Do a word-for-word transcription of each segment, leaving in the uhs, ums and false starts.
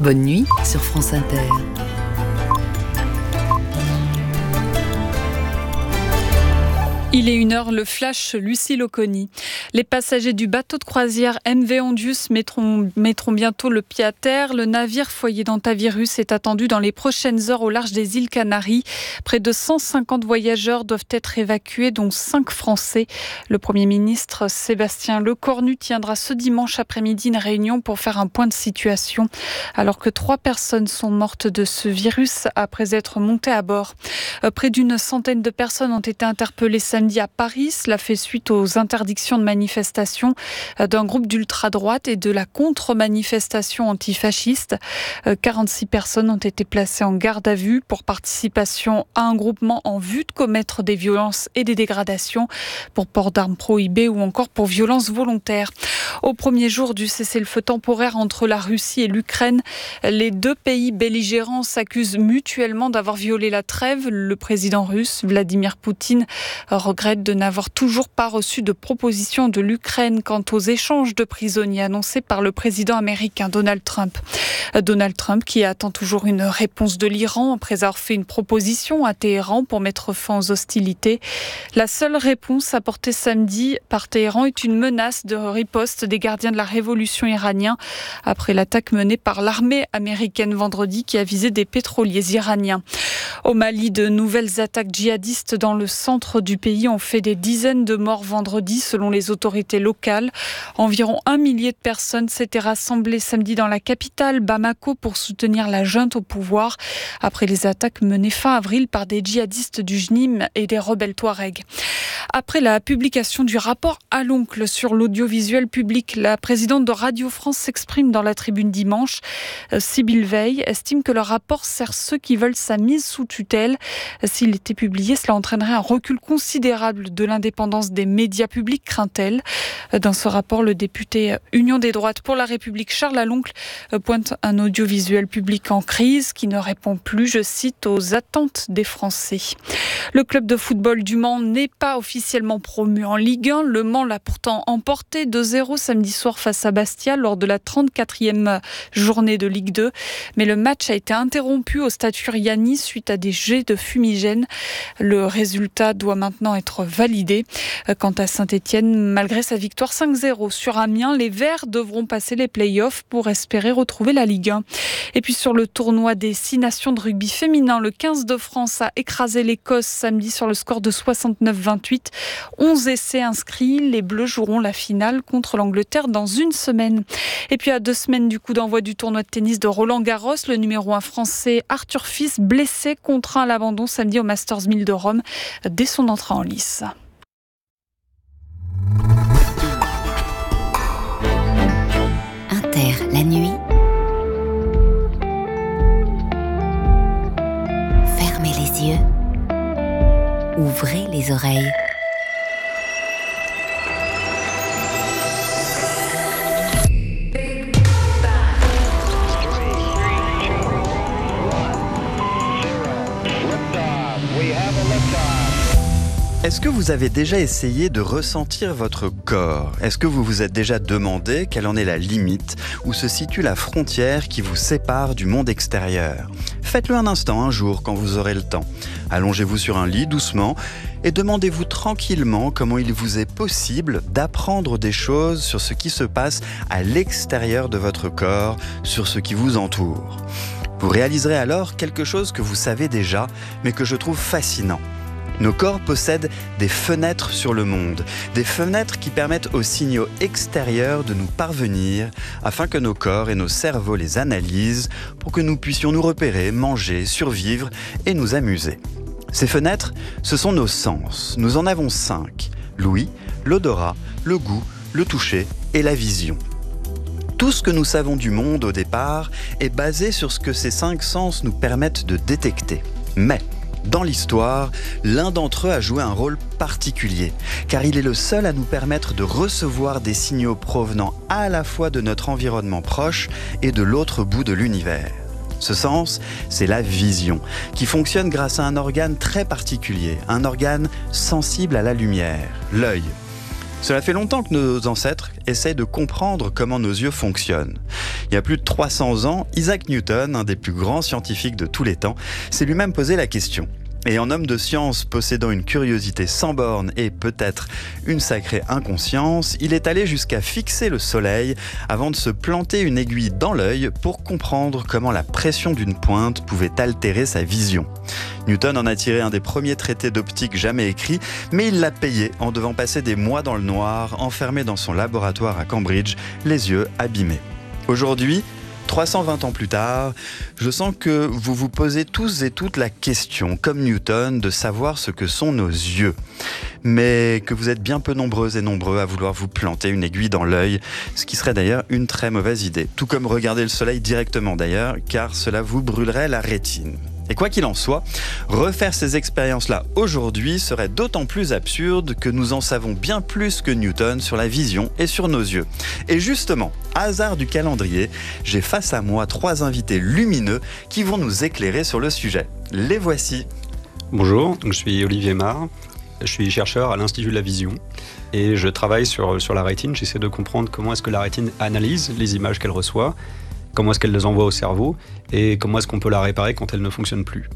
Bonne nuit sur France Inter. Il est une heure, le flash, Lucille Oconi. Les passagers du bateau de croisière M V Ondius mettront, mettront bientôt le pied à terre. Le navire foyer d'antavirus est attendu dans les prochaines heures au large des îles Canaries. Près de cent cinquante voyageurs doivent être évacués, dont cinq Français. Le Premier ministre Sébastien Lecornu tiendra ce dimanche après-midi une réunion pour faire un point de situation, alors que trois personnes sont mortes de ce virus après être montées à bord. Près d'une centaine de personnes ont été interpellées samedi à Paris. Cela fait suite aux interdictions de manifestation d'un groupe d'ultra-droite et de la contre-manifestation antifasciste. quarante-six personnes ont été placées en garde à vue pour participation à un groupement en vue de commettre des violences et des dégradations, pour port d'armes prohibées ou encore pour violences volontaires. Au premier jour du cessez-le-feu temporaire entre la Russie et l'Ukraine, les deux pays belligérants s'accusent mutuellement d'avoir violé la trêve. Le président russe, Vladimir Poutine, regrette de n'avoir toujours pas reçu de proposition de l'Ukraine quant aux échanges de prisonniers annoncés par le président américain Donald Trump. Donald Trump qui attend toujours une réponse de l'Iran après avoir fait une proposition à Téhéran pour mettre fin aux hostilités. La seule réponse apportée samedi par Téhéran est une menace de riposte des gardiens de la révolution iranien après l'attaque menée par l'armée américaine vendredi qui a visé des pétroliers iraniens. Au Mali, de nouvelles attaques djihadistes dans le centre du pays ont fait des dizaines de morts vendredi selon les autorités locales. Environ un millier de personnes s'étaient rassemblées samedi dans la capitale, Bamako, pour soutenir la junte au pouvoir après les attaques menées fin avril par des djihadistes du J N I M et des rebelles Touaregs. Après la publication du rapport à l'oncle sur l'audiovisuel public, la présidente de Radio France s'exprime dans la tribune dimanche. Sybille Veil estime que le rapport sert ceux qui veulent sa mise sous tutelle. S'il était publié, cela entraînerait un recul considérable de l'indépendance des médias publics, craint-elle. Dans ce rapport, le député Union des droites pour la République, Charles Aloncle, pointe un audiovisuel public en crise qui ne répond plus, je cite, aux attentes des Français. Le club de football du Mans n'est pas officiellement promu en Ligue un. Le Mans l'a pourtant emporté deux zéro samedi soir face à Bastia lors de la trente-quatrième journée de Ligue deux. Mais le match a été interrompu au stade Furiani suite à des jets de fumigène. Le résultat doit maintenant être validé. Quant à Saint-Étienne, malgré sa victoire cinq zéro sur Amiens, les Verts devront passer les play-offs pour espérer retrouver la Ligue un. Et puis sur le tournoi des six nations de rugby féminin, le quinze de France a écrasé l'Écosse samedi sur le score de soixante-neuf vingt-huit. onze essais inscrits, les Bleus joueront la finale contre l'Angleterre dans une semaine. Et puis à deux semaines du coup d'envoi du tournoi de tennis de Roland-Garros, le numéro un français Arthur Fils, blessé, contraint à l'abandon samedi au Masters mille de Rome dès son entrée en lice. Inter, la nuit. Fermez les yeux. Ouvrez les oreilles. Est-ce que vous avez déjà essayé de ressentir votre corps ? Est-ce que vous vous êtes déjà demandé quelle en est la limite, où se situe la frontière qui vous sépare du monde extérieur ? Faites-le un instant, un jour, quand vous aurez le temps. Allongez-vous sur un lit doucement et demandez-vous tranquillement comment il vous est possible d'apprendre des choses sur ce qui se passe à l'extérieur de votre corps, sur ce qui vous entoure. Vous réaliserez alors quelque chose que vous savez déjà, mais que je trouve fascinant. Nos corps possèdent des fenêtres sur le monde, des fenêtres qui permettent aux signaux extérieurs de nous parvenir afin que nos corps et nos cerveaux les analysent pour que nous puissions nous repérer, manger, survivre et nous amuser. Ces fenêtres, ce sont nos sens. Nous en avons cinq. L'ouïe, l'odorat, le goût, le toucher et la vision. Tout ce que nous savons du monde au départ est basé sur ce que ces cinq sens nous permettent de détecter. Mais dans l'histoire, l'un d'entre eux a joué un rôle particulier, car il est le seul à nous permettre de recevoir des signaux provenant à la fois de notre environnement proche et de l'autre bout de l'univers. Ce sens, c'est la vision, qui fonctionne grâce à un organe très particulier, un organe sensible à la lumière, l'œil. Cela fait longtemps que nos ancêtres essayent de comprendre comment nos yeux fonctionnent. Il Il y a plus de trois cents ans, Isaac Newton, un des plus grands scientifiques de tous les temps, s'est lui-même posé la question. Et en homme de science possédant une curiosité sans borne et peut-être une sacrée inconscience, il est allé jusqu'à fixer le soleil avant de se planter une aiguille dans l'œil pour comprendre comment la pression d'une pointe pouvait altérer sa vision. Newton en a tiré un des premiers traités d'optique jamais écrits, mais il l'a payé en devant passer des mois dans le noir, enfermé dans son laboratoire à Cambridge, les yeux abîmés. Aujourd'hui, trois cent vingt ans plus tard, je sens que vous vous posez tous et toutes la question, comme Newton, de savoir ce que sont nos yeux. Mais que vous êtes bien peu nombreuses et nombreux à vouloir vous planter une aiguille dans l'œil, ce qui serait d'ailleurs une très mauvaise idée. Tout comme regarder le soleil directement d'ailleurs, car cela vous brûlerait la rétine. Et quoi qu'il en soit, refaire ces expériences-là aujourd'hui serait d'autant plus absurde que nous en savons bien plus que Newton sur la vision et sur nos yeux. Et justement, hasard du calendrier, j'ai face à moi trois invités lumineux qui vont nous éclairer sur le sujet. Les voici. Bonjour, je suis Olivier Marre, je suis chercheur à l'Institut de la Vision et je travaille sur, sur la rétine. J'essaie de comprendre comment est-ce que la rétine analyse les images qu'elle reçoit, comment est-ce qu'elle les envoie au cerveau et comment est-ce qu'on peut la réparer quand elle ne fonctionne plus.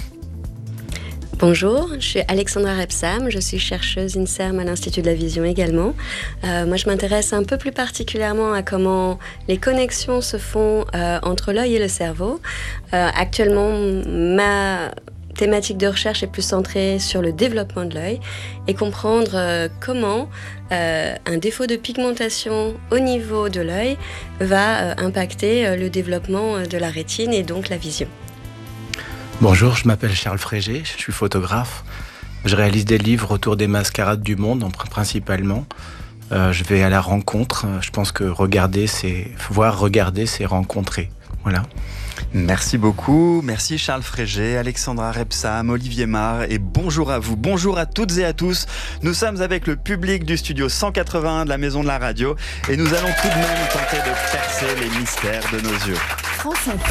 Bonjour, je suis Alexandra Repsam, je suis chercheuse INSERM à l'Institut de la Vision également. Euh, moi, je m'intéresse un peu plus particulièrement à comment les connexions se font euh, entre l'œil et le cerveau. Euh, actuellement, ma thématique de recherche est plus centrée sur le développement de l'œil et comprendre euh, comment euh, un défaut de pigmentation au niveau de l'œil va euh, impacter euh, le développement euh, de la rétine et donc la vision. Bonjour, je m'appelle Charles Frégé, je suis photographe. Je réalise des livres autour des mascarades du monde, principalement. Euh, je vais à la rencontre. Je pense que regarder, c'est voir regarder, c'est rencontrer. Voilà. Merci beaucoup, merci Charles Frégé, Alexandra Repsam, Olivier Marre et bonjour à vous, bonjour à toutes et à tous. Nous sommes avec le public du studio cent quatre-vingt-un de la Maison de la Radio et nous allons tout de même tenter de percer les mystères de nos yeux. France Inter.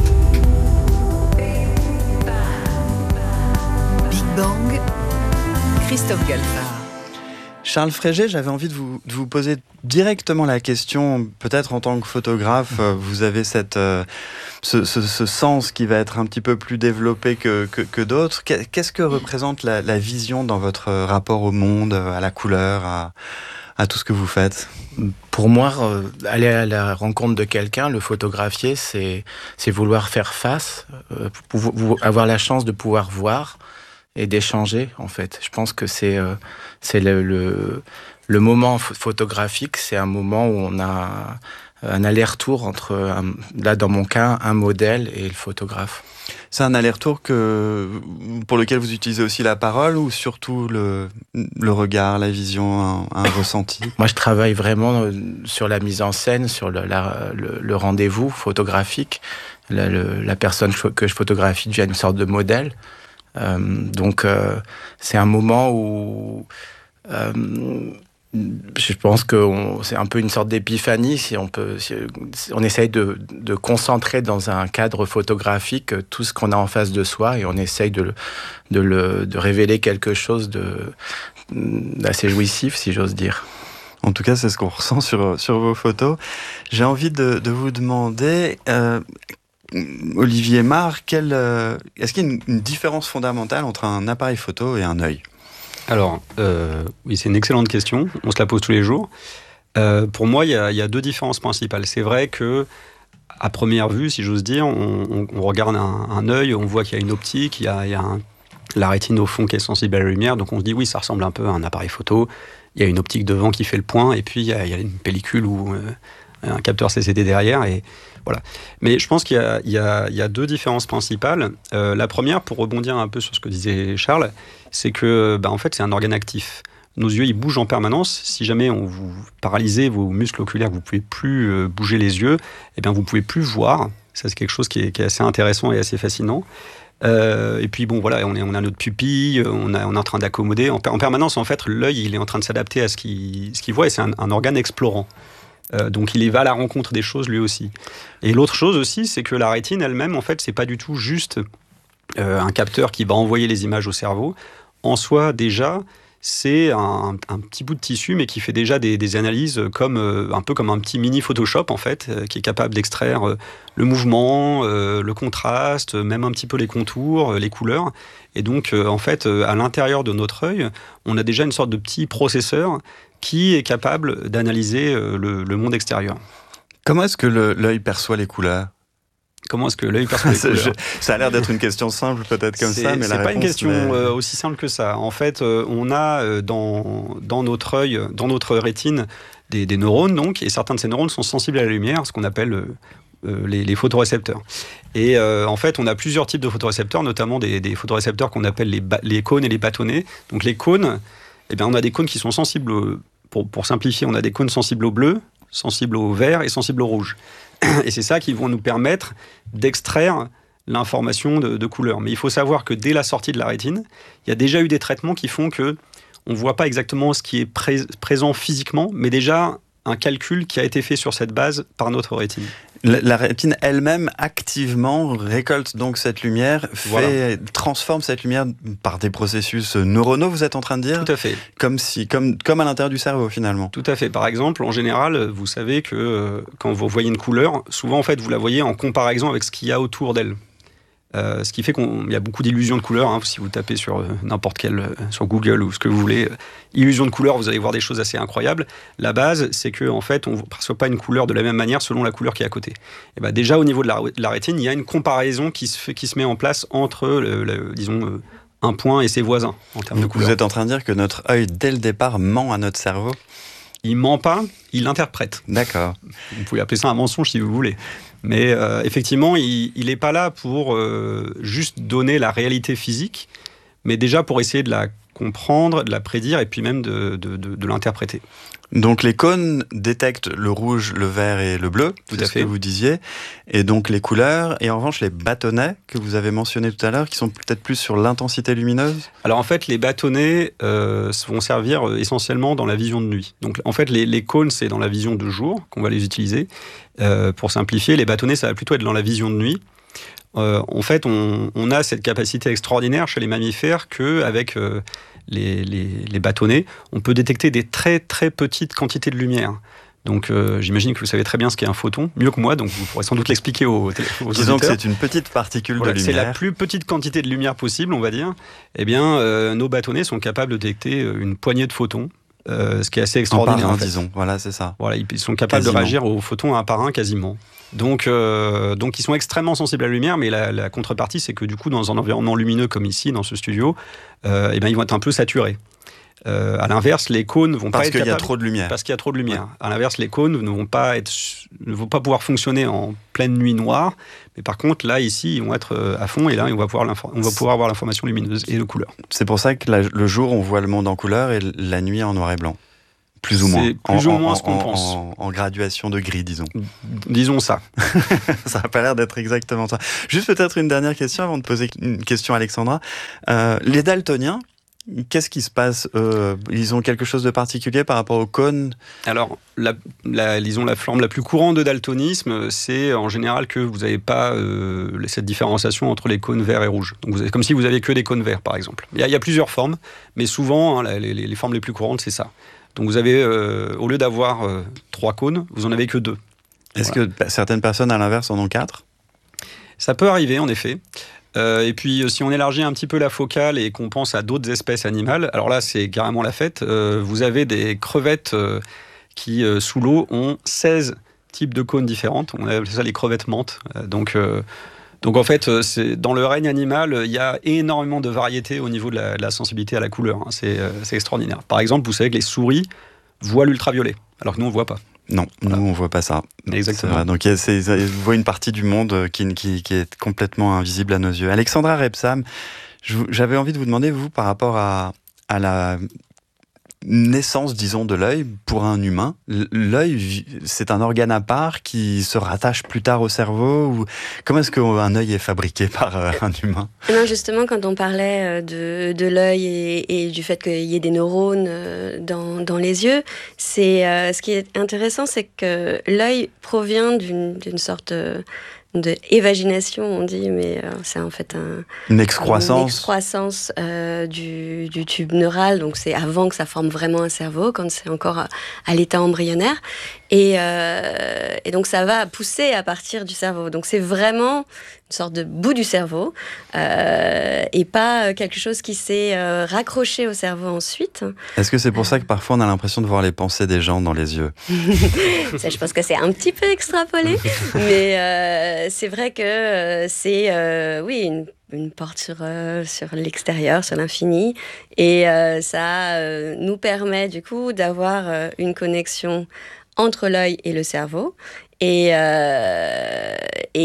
Big Bang, Christophe Galfard. Charles Frégé, j'avais envie de vous, de vous poser directement la question, peut-être en tant que photographe, vous avez cette, euh, ce, ce, ce sens qui va être un petit peu plus développé que, que, que d'autres. Qu'est-ce que représente la, la vision dans votre rapport au monde, à la couleur, à, à tout ce que vous faites ? Pour moi, euh, aller à la rencontre de quelqu'un, le photographier, c'est, c'est vouloir faire face, euh, pour, avoir la chance de pouvoir voir et d'échanger, en fait. Je pense que c'est, euh, c'est le, le, le moment photographique, c'est un moment où on a un aller-retour entre, un, là dans mon cas, un modèle et le photographe. C'est un aller-retour que, pour lequel vous utilisez aussi la parole ou surtout le, le regard, la vision, un, un ressenti ? Moi, je travaille vraiment sur la mise en scène, sur le, la, le, le rendez-vous photographique. La, le, la personne que je photographie devient une sorte de modèle. Euh, donc euh, c'est un moment où euh, je pense que on, c'est un peu une sorte d'épiphanie si on peut, si, on essaye de, de concentrer dans un cadre photographique tout ce qu'on a en face de soi et on essaye de, de, le, de révéler quelque chose de, d'assez jouissif, si j'ose dire. En tout cas, c'est ce qu'on ressent sur, sur vos photos. J'ai envie de, de vous demander... Euh, Olivier Marre, quelle, euh, est-ce qu'il y a une, une différence fondamentale entre un appareil photo et un œil ? Alors, euh, oui, c'est une excellente question. On se la pose tous les jours. Euh, pour moi, il y, y a deux différences principales. C'est vrai que, à première vue, si j'ose dire, on, on, on regarde un, un œil, on voit qu'il y a une optique, il y a, il y a un, la rétine au fond qui est sensible à la lumière, donc on se dit oui, ça ressemble un peu à un appareil photo. Il y a une optique devant qui fait le point, et puis il y a, il y a une pellicule ou euh, un capteur C C D derrière, et voilà. Mais je pense qu'il y a, il y a, il y a deux différences principales. Euh, la première, pour rebondir un peu sur ce que disait Charles, c'est que, bah, en fait, c'est un organe actif. Nos yeux, ils bougent en permanence. Si jamais on vous paralysez vos muscles oculaires, vous ne pouvez plus euh, bouger les yeux, eh bien, vous ne pouvez plus voir. Ça, c'est quelque chose qui est, qui est assez intéressant et assez fascinant. Euh, et puis, bon, voilà, on, est, on a notre pupille, on, a, on est en train d'accommoder. En, en permanence, en fait, l'œil, il est en train de s'adapter à ce qu'il, ce qu'il voit, et c'est un, un organe explorant. Euh, donc il va à la rencontre des choses lui aussi. Et l'autre chose aussi, c'est que la rétine elle-même, en fait, c'est pas du tout juste euh, un capteur qui va envoyer les images au cerveau. En soi, déjà, c'est un, un petit bout de tissu, mais qui fait déjà des, des analyses comme, euh, un peu comme un petit mini Photoshop, en fait, euh, qui est capable d'extraire euh, le mouvement, euh, le contraste, même un petit peu les contours, euh, les couleurs. Et donc, euh, en fait, euh, à l'intérieur de notre œil, on a déjà une sorte de petit processeur qui est capable d'analyser euh, le, le monde extérieur. Comment est-ce que le, l'œil perçoit les couleurs ? Comment est-ce que l'œil perçoit les couleurs ? Je, ça a l'air d'être une question simple, peut-être comme c'est, ça, mais c'est la pas réponse... une question mais... euh, aussi simple que ça. En fait, euh, on a euh, dans, dans notre œil, dans notre rétine, des, des neurones, donc, et certains de ces neurones sont sensibles à la lumière, ce qu'on appelle euh, euh, les, les photorécepteurs. Et euh, en fait, on a plusieurs types de photorécepteurs, notamment des, des photorécepteurs qu'on appelle les, ba- les cônes et les bâtonnets. Donc les cônes, eh bien, on a des cônes qui sont sensibles, au, pour, pour simplifier, on a des cônes sensibles au bleu, sensibles au vert et sensibles au rouge. Et c'est ça qui vont nous permettre d'extraire l'information de, de couleur. Mais il faut savoir que dès la sortie de la rétine, il y a déjà eu des traitements qui font que on ne voit pas exactement ce qui est pré- présent physiquement, mais déjà un calcul qui a été fait sur cette base par notre rétine. La, la rétine elle-même activement récolte donc cette lumière, fait, Voilà. transforme cette lumière par des processus neuronaux, vous êtes en train de dire ? Tout à fait. Comme, si, comme, comme à l'intérieur du cerveau finalement. Tout à fait. Par exemple, en général, vous savez que euh, quand vous voyez une couleur, souvent en fait vous la voyez en comparaison avec ce qu'il y a autour d'elle. Euh, ce qui fait qu'il y a beaucoup d'illusions de couleurs. Hein. Si vous tapez sur euh, n'importe quel, euh, sur Google ou ce que vous voulez, euh, illusions de couleurs, vous allez voir des choses assez incroyables. La base, c'est que en fait, on ne perçoit pas une couleur de la même manière selon la couleur qui est à côté. Et ben déjà au niveau de la, de la rétine, il y a une comparaison qui se fait, qui se met en place entre, le, le, disons, euh, un point et ses voisins en termes vous, de couleurs. Vous êtes en train de dire que notre œil, dès le départ, ment à notre cerveau ? Il ment pas, il interprète. D'accord. Vous pouvez appeler ça un mensonge si vous voulez. Mais euh, effectivement, il n'est pas là pour euh, juste donner la réalité physique, mais déjà pour essayer de la comprendre, de la prédire et puis même de, de, de, de l'interpréter. Donc les cônes détectent le rouge, le vert et le bleu, Tout c'est à ce fait. que vous disiez, et donc les couleurs, et en revanche les bâtonnets que vous avez mentionnés tout à l'heure, qui sont peut-être plus sur l'intensité lumineuse. Alors en fait, les bâtonnets euh, vont servir euh, essentiellement dans la vision de nuit. Donc en fait, les, les cônes, c'est dans la vision de jour qu'on va les utiliser. Euh, pour simplifier, les bâtonnets, ça va plutôt être dans la vision de nuit. Euh, en fait, on, on a cette capacité extraordinaire chez les mammifères qu'avec euh, les, les, les bâtonnets, on peut détecter des très très petites quantités de lumière. Donc euh, j'imagine que vous savez très bien ce qu'est un photon, mieux que moi, donc vous pourrez sans doute l'expliquer aux, télé- aux auditeurs. Disons que c'est une petite particule Voilà, de c'est lumière. la plus petite quantité de lumière possible, on va dire. Eh bien, euh, nos bâtonnets sont capables de détecter une poignée de photons, euh, ce qui est assez En extraordinaire. par un, en fait. disons, voilà, c'est ça. Voilà, ils sont capables Quasiment. de réagir aux photons un par un quasiment. Donc, euh, donc ils sont extrêmement sensibles à la lumière, mais la, la contrepartie, c'est que du coup, dans un environnement lumineux comme ici, dans ce studio, euh, eh bien, ils vont être un peu saturés. Euh, à l'inverse, les cônes vont Parce pas être qu'il y a capables- trop de lumière. Parce qu'il y a trop de lumière. À l'inverse, les cônes ne vont pas être, ne vont pas pouvoir fonctionner en pleine nuit noire. Mais par contre, là, ici, ils vont être euh, à fond et là, on va pouvoir, l'infor- on va pouvoir avoir l'information lumineuse et de couleur. C'est pour ça que la- le jour, on voit le monde en couleur et la nuit en noir et blanc. Plus ou moins. C'est plus En- ou moins en- ce qu'on en- pense. En, en graduation de gris, disons. Disons ça. Ça n'a pas l'air d'être exactement ça. Juste peut-être une dernière question avant de poser une question à Alexandra. Euh, les daltoniens, qu'est-ce qui se passe euh, Ils ont quelque chose de particulier par rapport aux cônes? Alors, la, la, disons, la forme la plus courante de daltonisme, c'est en général que vous n'avez pas euh, cette différenciation entre les cônes verts et rouges. Donc, vous avez, comme si vous aviez que des cônes verts, par exemple. Il y a, il y a plusieurs formes, mais souvent, hein, les, les, les formes les plus courantes, c'est ça. Donc, vous avez, euh, au lieu d'avoir euh, trois cônes, vous en avez que deux. Est-ce Voilà. que certaines personnes, à l'inverse, en ont quatre? Ça peut arriver, en effet. Euh, et puis, si on élargit un petit peu la focale et qu'on pense à d'autres espèces animales, alors là, c'est carrément la fête. Euh, vous avez des crevettes euh, qui, euh, sous l'eau, ont seize types de cônes différentes. On appelle ça les crevettes menthes. Euh, donc, euh, donc, en fait, c'est, dans le règne animal, il y a énormément de variétés au niveau de la, de la sensibilité à la couleur. Hein. C'est, euh, c'est extraordinaire. Par exemple, vous savez que les souris voient l'ultraviolet, alors que nous, on ne voit pas. Non, Voilà. nous on voit pas ça. Exactement. C'est vrai. Donc il y a- c'est- vous voyez une partie du monde qui, qui, qui est complètement invisible à nos yeux. Alexandra Rebsam, je vous- j'avais envie de vous demander, vous, par rapport à, à la naissance, disons, de l'œil pour un humain, l- l'œil, c'est un organe à part qui se rattache plus tard au cerveau ou comment est-ce qu'un œil est fabriqué par euh, un humain? Non, justement, quand on parlait euh, de, de l'œil et, et du fait qu'il y ait des neurones euh, dans, dans les yeux, c'est, euh, ce qui est intéressant, c'est que l'œil provient d'une, d'une sorte euh, de évagination, on dit, mais euh, c'est en fait un, une excroissance, une excroissance euh, du, du tube neural. Donc c'est avant que ça forme vraiment un cerveau, quand c'est encore à, à l'état embryonnaire. Et, euh, et donc ça va pousser à partir du cerveau. Donc c'est vraiment une sorte de bout du cerveau euh, et pas quelque chose qui s'est euh, raccroché au cerveau ensuite. Est-ce que c'est pour euh... ça que parfois on a l'impression de voir les pensées des gens dans les yeux? Ça, je pense que c'est un petit peu extrapolé, mais euh, c'est vrai que euh, c'est euh, oui une une porte sur, euh, sur l'extérieur, sur l'infini. Et euh, ça euh, nous permet du coup d'avoir euh, une connexion entre l'œil et le cerveau. Et, euh,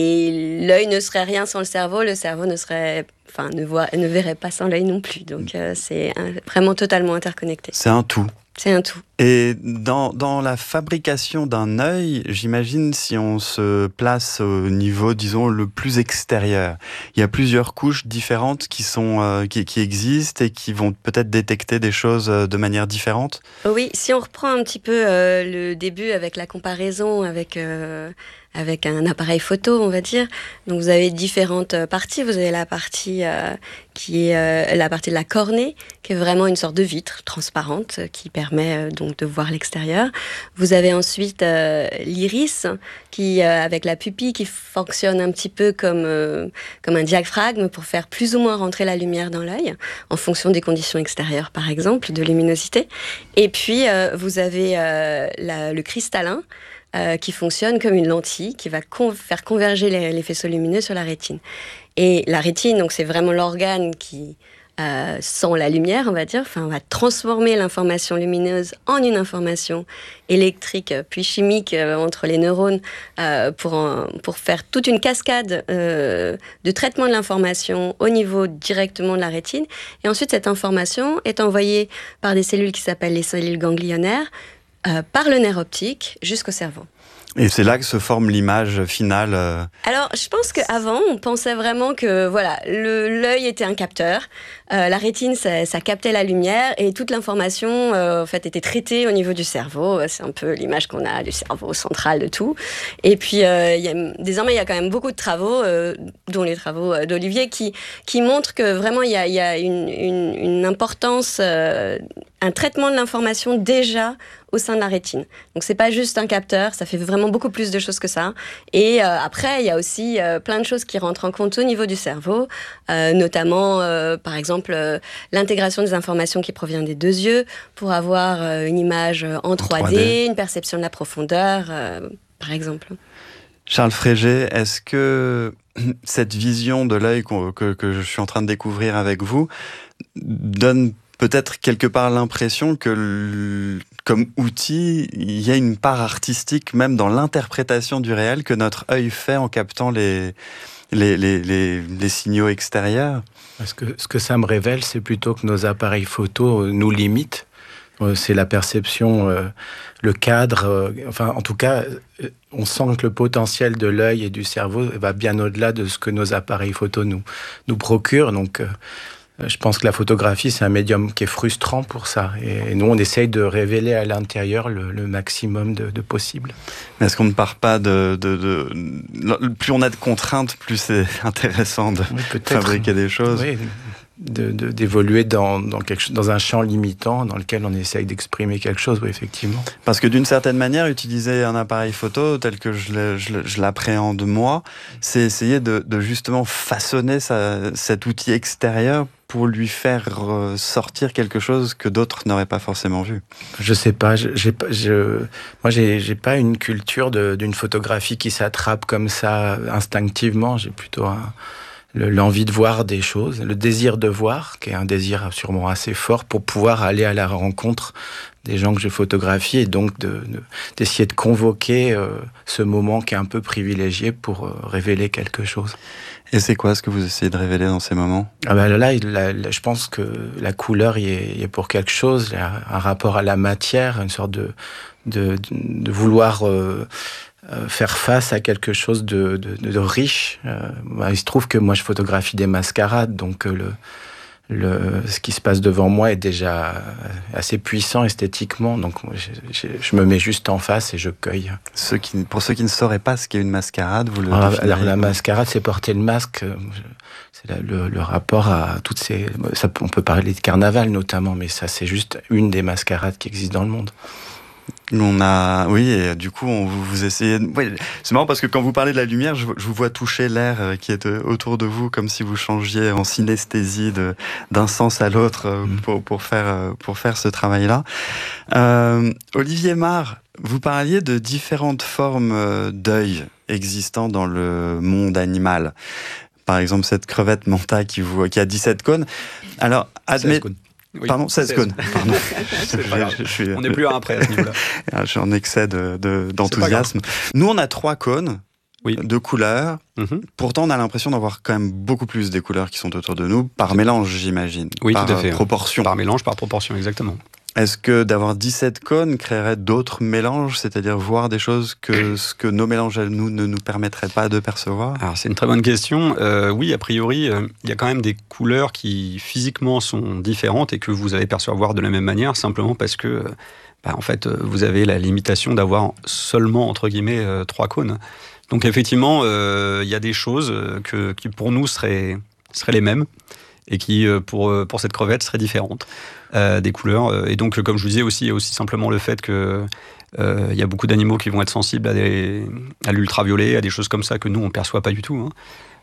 et l'œil ne serait rien sans le cerveau, le cerveau ne serait, enfin, ne, voit, ne verrait pas sans l'œil non plus. Donc euh, c'est un, vraiment totalement interconnecté. C'est un tout. C'est un tout. Et dans, dans la fabrication d'un œil, j'imagine, si on se place au niveau, disons, le plus extérieur, il y a plusieurs couches différentes qui, sont, euh, qui, qui existent et qui vont peut-être détecter des choses de manière différente? Oui, si on reprend un petit peu euh, le début avec la comparaison avec... Euh, avec un appareil photo, on va dire. Donc vous avez différentes parties. Vous avez la partie euh, qui est euh, la partie de la cornée, qui est vraiment une sorte de vitre transparente qui permet euh, donc de voir l'extérieur. Vous avez ensuite euh, l'iris, qui euh, avec la pupille, qui fonctionne un petit peu comme euh, comme un diaphragme pour faire plus ou moins rentrer la lumière dans l'œil, en fonction des conditions extérieures, par exemple, de luminosité. Et puis euh, vous avez euh, la, le cristallin. Euh, qui fonctionne comme une lentille qui va con- faire converger les, les faisceaux lumineux sur la rétine. Et la rétine, donc c'est vraiment l'organe qui euh, sent la lumière, on va dire. Enfin, on va transformer l'information lumineuse en une information électrique puis chimique euh, entre les neurones euh, pour, en, pour faire toute une cascade euh, de traitement de l'information au niveau directement de la rétine. Et ensuite, cette information est envoyée par des cellules qui s'appellent les cellules ganglionnaires, Euh, par le nerf optique jusqu'au cerveau. Et c'est là que se forme l'image finale. Euh... Alors, je pense qu'avant, on pensait vraiment que voilà, le, l'œil était un capteur, euh, la rétine, ça, ça captait la lumière et toute l'information, euh, en fait, était traitée au niveau du cerveau. C'est un peu l'image qu'on a du cerveau central de tout. Et puis, euh, y a, désormais, il y a quand même beaucoup de travaux, euh, dont les travaux d'Olivier, qui qui montrent que vraiment il y a, y a une, une, une importance, euh, un traitement de l'information déjà au sein de la rétine. Donc c'est pas juste un capteur, ça fait vraiment beaucoup plus de choses que ça. Et euh, après, il y a aussi euh, plein de choses qui rentrent en compte au niveau du cerveau, euh, notamment, euh, par exemple, euh, l'intégration des informations qui proviennent des deux yeux pour avoir euh, une image en trois D, en trois D, une perception de la profondeur, euh, par exemple. Charles Frégé, est-ce que cette vision de l'œil que, que je suis en train de découvrir avec vous donne peut-être quelque part l'impression que, le, comme outil, il y a une part artistique même dans l'interprétation du réel que notre œil fait en captant les, les, les, les, les signaux extérieurs? Parce que, ce que ça me révèle, c'est plutôt que nos appareils photo nous limitent. C'est la perception, euh, le cadre, euh, enfin en tout cas, on sent que le potentiel de l'œil et du cerveau va bien au-delà de ce que nos appareils photo nous, nous procurent. Donc, euh, je pense que la photographie, c'est un médium qui est frustrant pour ça. Et nous, on essaye de révéler à l'intérieur le, le maximum de, de possible. Mais est-ce qu'on ne part pas de, de, de... Plus on a de contraintes, plus c'est intéressant de oui, fabriquer des choses. Oui, de, de, d'évoluer dans, dans, quelque, dans un champ limitant dans lequel on essaye d'exprimer quelque chose, oui, effectivement. Parce que d'une certaine manière, utiliser un appareil photo tel que je, le, je, je l'appréhende moi, c'est essayer de, de justement façonner sa, cet outil extérieur pour lui faire sortir quelque chose que d'autres n'auraient pas forcément vu. Je sais pas, j'ai, je, moi j'ai, j'ai pas une culture de, d'une photographie qui s'attrape comme ça instinctivement. J'ai plutôt un, le, l'envie de voir des choses, le désir de voir, qui est un désir sûrement assez fort pour pouvoir aller à la rencontre des gens que je photographie et donc de, de, d'essayer de convoquer euh, ce moment qui est un peu privilégié pour euh, révéler quelque chose. Et c'est quoi ce que vous essayez de révéler dans ces moments? Ah ben là, là, là, je pense que la couleur y est, y est pour quelque chose, il y a un rapport à la matière, une sorte de, de, de vouloir euh, faire face à quelque chose de, de, de riche. Euh, bah, il se trouve que moi je photographie des mascarades, donc euh, le, le, ce qui se passe devant moi est déjà assez puissant esthétiquement, donc je, je, je me mets juste en face et je cueille. Ceux qui, pour ceux qui ne sauraient pas ce qu'est une mascarade, vous le alors, définirez alors la comment? mascarade, c'est porter le masque, c'est la, le, le rapport à toutes ces... Ça, on peut parler de carnaval notamment, mais ça c'est juste une des mascarades qui existent dans le monde. On a, oui, et du coup, on vous, vous essayez. Ouais, c'est marrant parce que quand vous parlez de la lumière, je, je vous vois toucher l'air qui est autour de vous, comme si vous changiez en synesthésie de, d'un sens à l'autre mmh. pour, pour faire pour faire ce travail-là. Euh, Olivier Marre, vous parliez de différentes formes d'œil existant dans le monde animal. Par exemple, cette crevette manta qui vous qui a dix-sept cônes. Alors, admettez. Oui, Pardon, seize cônes. Pardon. je, je, je suis, on n'est plus à un près à ce niveau-là. Je suis en excès de, de, d'enthousiasme. Nous, on a trois cônes oui. de couleurs. Mm-hmm. Pourtant, on a l'impression d'avoir quand même beaucoup plus des couleurs qui sont autour de nous, par mélange, j'imagine. Oui, par tout à fait. proportion. Par mélange, par proportion, exactement. Est-ce que d'avoir dix-sept cônes créerait d'autres mélanges, c'est-à-dire voir des choses que ce que nos mélanges à nous ne nous permettraient pas de percevoir? Alors c'est une très bonne question. Euh, oui, a priori, il euh, y a quand même des couleurs qui physiquement sont différentes et que vous allez percevoir de la même manière, simplement parce que bah, en fait, vous avez la limitation d'avoir seulement, entre guillemets, euh, trois cônes. Donc effectivement, il euh, y a des choses que, qui pour nous seraient, seraient les mêmes et qui, pour, pour cette crevette, seraient différentes. Euh, des couleurs. Et donc, comme je vous disais aussi, il y a aussi simplement le fait que euh, y a beaucoup d'animaux qui vont être sensibles à, des, à l'ultraviolet, à des choses comme ça que nous, on ne perçoit pas du tout. Hein.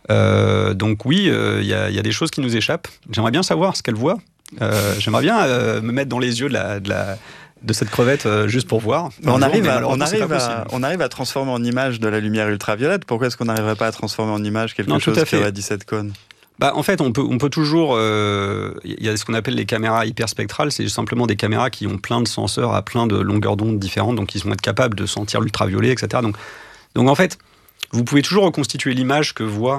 Euh, donc oui, il euh, y, y a des choses qui nous échappent. J'aimerais bien savoir ce qu'elle voit. Euh, j'aimerais bien euh, me mettre dans les yeux de, la, de, la, de cette crevette euh, juste pour voir. On, jour, arrive à, on, arrive à, on arrive à transformer en image de la lumière ultraviolette. Pourquoi est-ce qu'on n'arriverait pas à transformer en image quelque non, chose qui aurait dix-sept cônes? Bah, en fait, on peut, on peut toujours... Il euh, y a ce qu'on appelle les caméras hyperspectrales. C'est simplement des caméras qui ont plein de senseurs à plein de longueurs d'onde différentes, donc ils vont être capables de sentir l'ultraviolet, et cetera. Donc, donc en fait, vous pouvez toujours reconstituer l'image que voit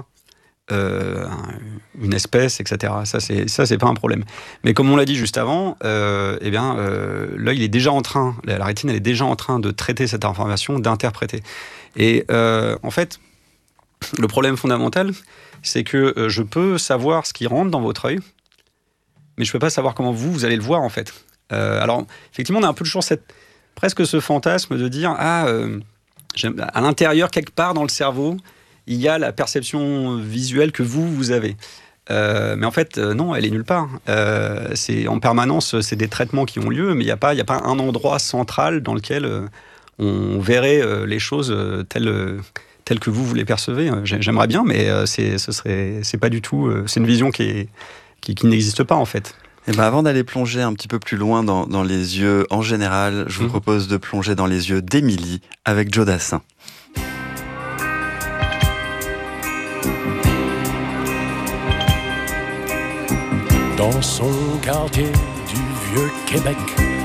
euh, une espèce, et cetera. Ça, c'est, ça, c'est pas un problème. Mais comme on l'a dit juste avant, euh, eh bien, euh, l'œil est déjà en train, la, la rétine, elle est déjà en train de traiter cette information, d'interpréter. Et euh, en fait, le problème fondamental, c'est que euh, je peux savoir ce qui rentre dans votre œil, mais je ne peux pas savoir comment vous, vous allez le voir, en fait. Euh, alors, effectivement, on a un peu toujours cette, presque ce fantasme de dire, ah, euh, à l'intérieur, quelque part dans le cerveau, il y a la perception visuelle que vous, vous avez. Euh, mais en fait, euh, non, elle est nulle part. Euh, c'est, en permanence, c'est des traitements qui ont lieu, mais il n'y a pas, il n'y a pas un endroit central dans lequel euh, on verrait euh, les choses euh, telles... Euh, tel que vous, vous les percevez. J'aimerais bien, mais c'est, ce serait, c'est pas du tout... C'est une vision qui, est, qui, qui n'existe pas, en fait. Et ben avant d'aller plonger un petit peu plus loin dans, dans les yeux en général, je vous mmh. propose de plonger dans les yeux d'Émilie avec Joe Dassin. Dans son quartier du vieux Québec,